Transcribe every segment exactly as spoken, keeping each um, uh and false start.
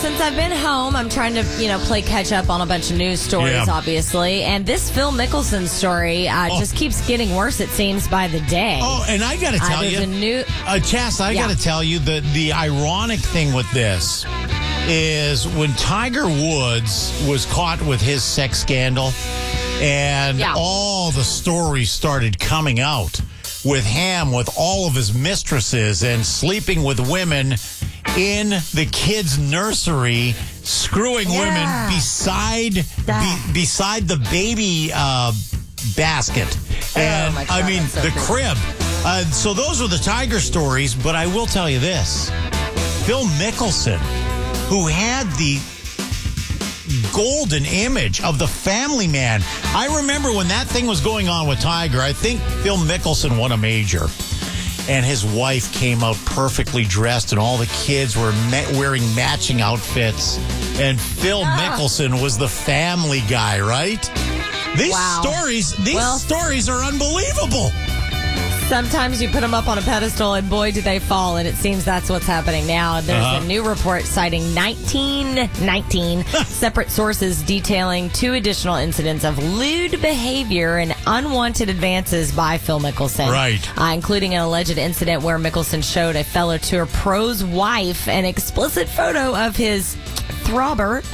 since I've been home, I'm trying to, you know, play catch up on a bunch of news stories, Yeah. obviously. And this Phil Mickelson story uh, Oh. just keeps getting worse, it seems, by the day. Oh, and I got to Uh, tell there's you, a new. uh, Chas, I Yeah. got to tell you that the ironic thing with this is when Tiger Woods was caught with his sex scandal and Yeah. all the stories started coming out with him, with all of his mistresses and sleeping with women in the kids' nursery, screwing Yeah. women beside Ah. be, beside the baby uh, basket. And my God, I mean, that's so the crazy. crib. Uh, so those were the Tiger stories, but I will tell you this. Phil Mickelson, who had the golden image of the family man. I remember when that thing was going on with Tiger, I think Phil Mickelson won a major. And his wife came out perfectly dressed, and all the kids were ma- wearing matching outfits. And Phil Ah. Mickelson was the family guy, right? These Wow. stories, these Well- stories are unbelievable. Sometimes you put them up on a pedestal, and boy, do they fall. And it seems that's what's happening now. There's Uh-huh. a new report citing nineteen, nineteen separate sources detailing two additional incidents of lewd behavior and unwanted advances by Phil Mickelson. Right. Uh, including an alleged incident where Mickelson showed a fellow tour pro's wife an explicit photo of his throbber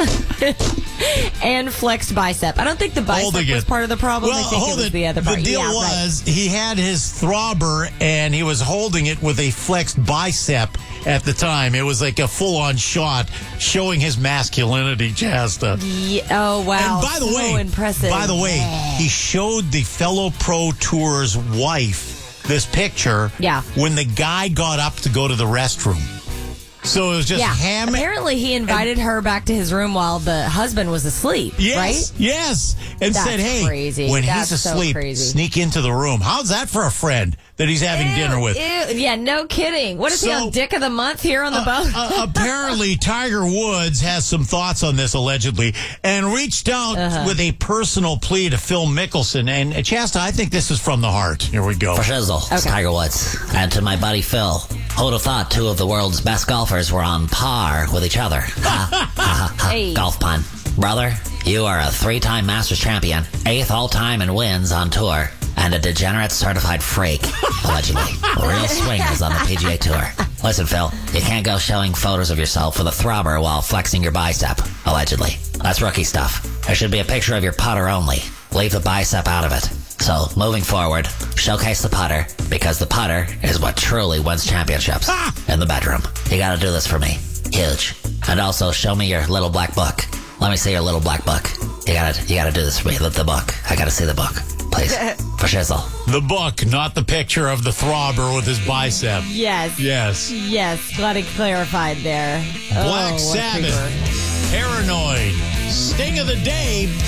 and flexed bicep. I don't think the bicep Holding was it. part of the problem. Well, I think it hold was it. the other part. The deal Yeah, right. was he had his throbber and he was holding it with a flexed bicep at the time. It was like a full-on shot showing his masculinity, Chasta. Yeah, oh wow! And by the so way, impressive. by the way, Yeah. he showed the fellow pro tour's wife this picture. Yeah. When the guy got up to go to the restroom, so it was just yeah. him. Apparently, he invited her back to his room while the husband was asleep. Yes, right? yes, and That's said, "Hey, crazy. when That's he's so asleep, crazy. sneak into the room." How's that for a friend that he's having Ew, dinner with? ew. Yeah, no kidding. What is he So- on Dick of the Month here on the boat? Uh, apparently, Tiger Woods has some thoughts on this, allegedly, and reached out Uh-huh. with a personal plea to Phil Mickelson. And uh, Chasta, I think this is from the heart. Here we go. For Shizzle, it's Okay. Tiger Woods. And to my buddy Phil, who'd have thought two of the world's best golfers were on par with each other? Ha, ha, ha, ha. Hey. Golf pun. Brother, you are a three-time Masters champion, eighth all-time in wins on tour, and a degenerate certified freak, allegedly. Real swingers on the P G A Tour. Listen, Phil, you can't go showing photos of yourself with a throbber while flexing your bicep, allegedly. That's rookie stuff. There should be a picture of your putter only. Leave the bicep out of it. So, moving forward, showcase the putter, because the putter is what truly wins championships in the bedroom. You gotta do this for me. Huge. And also, show me your little black book. Let me see your little black book. You gotta, you gotta do this for me. The, the book. I gotta see the book. Please. For Shizzle. The book, not the picture of the throbber with his bicep. yes. Yes. Yes. Glad he clarified there. Black Oh, what a Sabbath, creeper. Paranoid, Sting of the Day,